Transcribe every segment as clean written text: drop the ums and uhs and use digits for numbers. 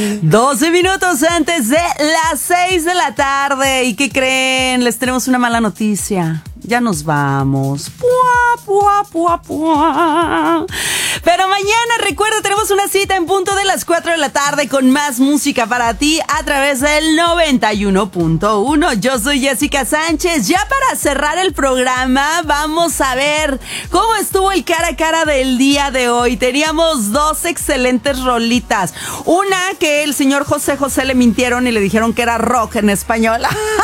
12 minutos antes de las 6 de la tarde. ¿Y qué creen? Les tenemos una mala noticia. Ya nos vamos. Pua, pua, pua, pua. Pero mañana, recuerda, tenemos una cita en punto de las 4 de la tarde con más música para ti a través del 91.1. Yo soy Jessica Sánchez. Ya para cerrar el programa, vamos a ver cómo estuvo el cara a cara del día de hoy. Teníamos dos excelentes rolitas. Una que el señor José le mintieron y le dijeron que era rock en español.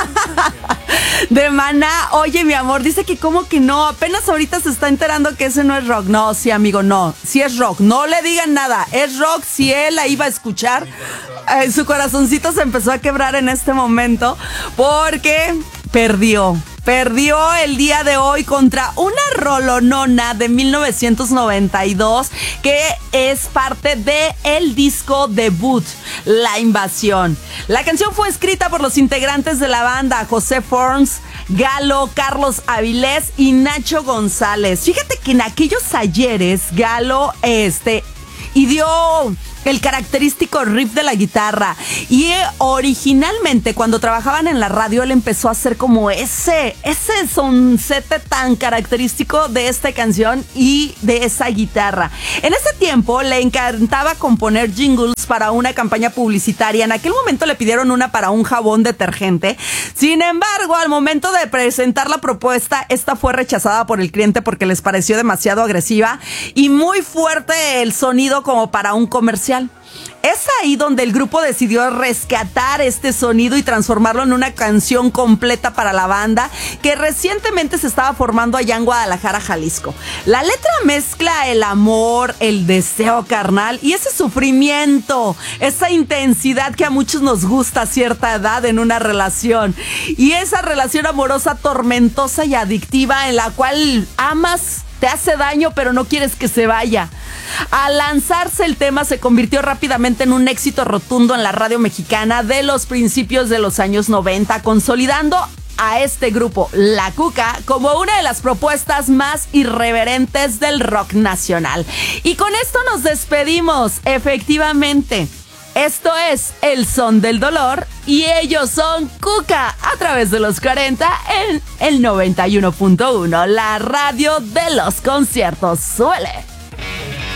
De Maná. Oye, mi amor, dice que como que no, apenas ahorita se está enterando que ese no es rock. No, sí, amigo, no, sí es rock, no le digan nada, es rock. Si él la iba a escuchar, su corazoncito se empezó a quebrar en este momento porque perdió el día de hoy contra una rolonona de 1992 que es parte de el disco debut, La Invasión. La canción fue escrita por los integrantes de la banda, José Forns, Galo, Carlos Avilés y Nacho González. Fíjate que en aquellos ayeres Galo y dio el característico riff de la guitarra. Y originalmente, cuando trabajaban en la radio, él empezó a hacer como ese soncete tan característico de esta canción y de esa guitarra. En ese tiempo le encantaba componer jingles para una campaña publicitaria. En aquel momento le pidieron una para un jabón detergente. Sin embargo, al momento de presentar la propuesta, esta fue rechazada por el cliente porque les pareció demasiado agresiva y muy fuerte el sonido como para un comercial. Es ahí donde el grupo decidió rescatar este sonido y transformarlo en una canción completa para la banda que recientemente se estaba formando allá en Guadalajara, Jalisco. La letra mezcla el amor, el deseo carnal y ese sufrimiento, esa intensidad que a muchos nos gusta a cierta edad en una relación. Y esa relación amorosa tormentosa y adictiva en la cual amas, te hace daño, pero no quieres que se vaya. Al lanzarse el tema se convirtió rápidamente en un éxito rotundo en la radio mexicana de los principios de los años 90, consolidando a este grupo, La Cuca, como una de las propuestas más irreverentes del rock nacional. Y con esto nos despedimos, efectivamente. Esto es El Son del Dolor y ellos son Cuca a través de los 40 en el 91.1, la radio de los conciertos. ¡Suele!